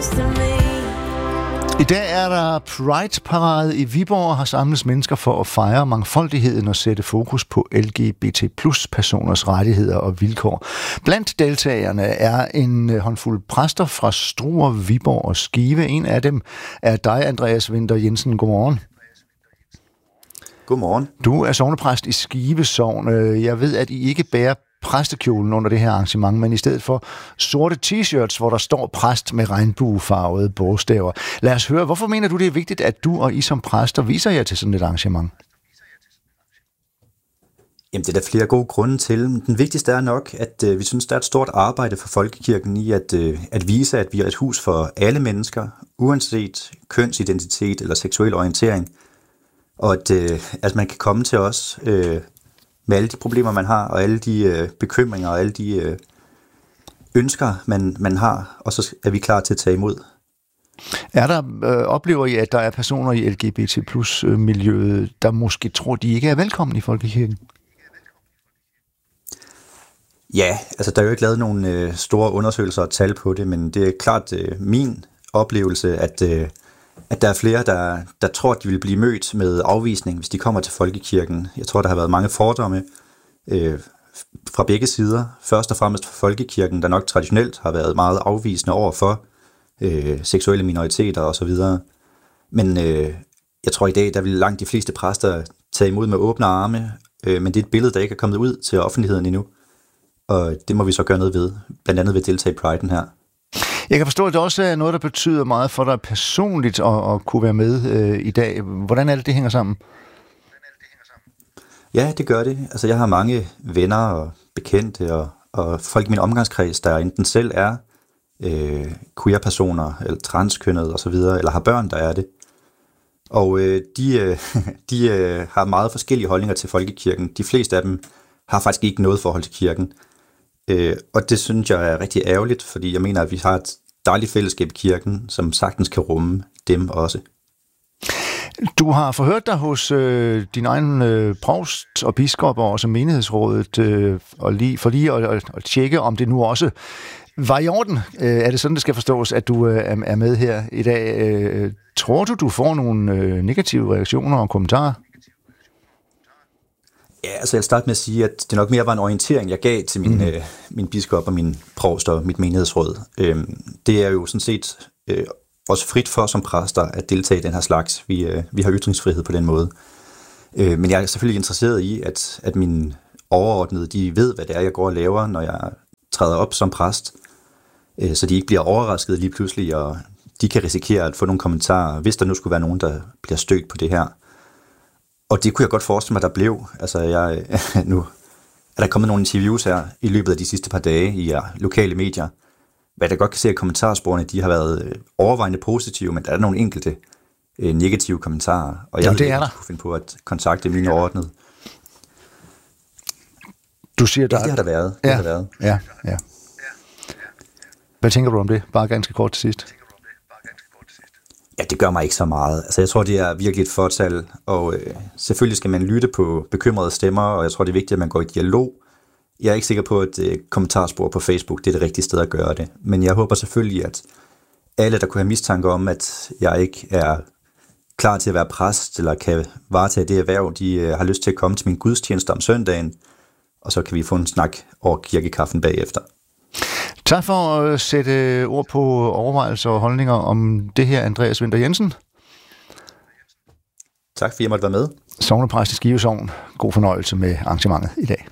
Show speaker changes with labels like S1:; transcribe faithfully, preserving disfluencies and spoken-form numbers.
S1: I dag er der Pride-parade i Viborg og har samlet mennesker for at fejre mangfoldigheden og sætte fokus på L G B T plus personers rettigheder og vilkår. Blandt deltagerne er en håndfuld præster fra Struer, Viborg og Skive. En af dem er dig, Andreas Winther Jensen. Godmorgen.
S2: Godmorgen.
S1: Du er sognepræst i Skive Sogn. Jeg ved, at I ikke bærer præstekjolen under det her arrangement, men i stedet for sorte t-shirts, hvor der står præst med regnbuefarvede bogstaver. Lad os høre, hvorfor mener du, det er vigtigt, at du og I som præster viser jer til sådan et arrangement?
S2: Jamen, det er der flere gode grunde til. Den vigtigste er nok, at øh, vi synes, der er et stort arbejde for folkekirken i at, øh, at vise, at vi er et hus for alle mennesker, uanset kønsidentitet eller seksuel orientering, og at, øh, at man kan komme til os øh, med alle de problemer, man har, og alle de øh, bekymringer og alle de øh, ønsker, man, man har, og så er vi klar til at tage imod.
S1: Er der, øh, oplever I, at der er personer i L G B T plus miljøet, der måske tror, de ikke er velkommen i folkekirken?
S2: Ja, altså der er jo ikke lavet nogen øh, store undersøgelser og tal på det, men det er klart øh, min oplevelse, at, øh, at der er flere, der, der tror, at de vil blive mødt med afvisning, hvis de kommer til folkekirken. Jeg tror, der har været mange fordomme øh, fra begge sider. Først og fremmest for folkekirken, der nok traditionelt har været meget afvisende over for øh, seksuelle minoriteter osv. Men øh, jeg tror i dag, der vil langt de fleste præster tage imod med åbne arme, øh, men det er et billede, der ikke er kommet ud til offentligheden endnu. Og det må vi så gøre noget ved, blandt andet ved at deltage i Pride'en her.
S1: Jeg kan forstå, at det også er noget, der betyder meget for dig personligt at, at kunne være med øh, i dag. Hvordan er det, det hænger sammen?
S2: Ja, det gør det. Altså, jeg har mange venner og bekendte og, og folk i min omgangskreds, der enten selv er øh, queer-personer, eller transkønnet osv., eller har børn, der er det. Og øh, de, øh, de øh, har meget forskellige holdninger til folkekirken. De fleste af dem har faktisk ikke noget forhold til kirken. Øh, og det synes jeg er rigtig ærgerligt, fordi jeg mener, at vi har et dejligt fællesskab i kirken, som sagtens kan rumme dem også.
S1: Du har forhørt dig hos øh, din egen øh, provst og biskop og også menighedsrådet, øh, og lige, for lige at, at, at tjekke, om det nu også var i orden. Øh, er det sådan, det skal forstås, at du øh, er med her i dag? Øh, tror du, du får nogle øh, negative reaktioner og kommentarer?
S2: Ja, altså jeg vil starte med at sige, at det nok mere var en orientering, jeg gav til min, mm. øh, min biskop og min provst og mit menighedsråd. Øhm, det er jo sådan set øh, også frit for som præster at deltage i den her slags. Vi, øh, vi har ytringsfrihed på den måde. Øh, men jeg er selvfølgelig interesseret i, at, at mine overordnede, de ved, hvad det er, jeg går og laver, når jeg træder op som præst, øh, så de ikke bliver overrasket lige pludselig, og de kan risikere at få nogle kommentarer, hvis der nu skulle være nogen, der bliver stødt på det her. Og det kunne jeg godt forestille mig, der blev. Altså, jeg, nu er der kommet nogle interviews her i løbet af de sidste par dage i ja, lokale medier, hvad jeg godt kan se, at kommentarsporene, de har været overvejende positive, men der er nogle enkelte øh, negative kommentarer, og jeg
S1: Jamen,
S2: kunne finde på at kontakte mine ordnede.
S1: Du siger, der...
S2: Ja, det har der været. Det
S1: ja,
S2: har der været.
S1: Ja, ja. Hvad tænker du om det? Bare ganske kort til sidst.
S2: Ja, det gør mig ikke så meget. Altså, jeg tror, det er virkelig et fortal, og øh, selvfølgelig skal man lytte på bekymrede stemmer, og jeg tror, det er vigtigt, at man går i dialog. Jeg er ikke sikker på, at øh, kommentarspor på Facebook, det er det rigtige sted at gøre det. Men jeg håber selvfølgelig, at alle, der kunne have mistanke om, at jeg ikke er klar til at være præst, eller kan varetage det erhverv, de øh, har lyst til at komme til min gudstjeneste om søndagen, og så kan vi få en snak over kirkekaffen bagefter.
S1: Tak for at sætte ord på overvejelser og holdninger om det her, Andreas Winther Jensen.
S2: Tak fordi jeg måtte være med.
S1: Sognepræst i Skive Sogn. God fornøjelse med arrangementet i dag.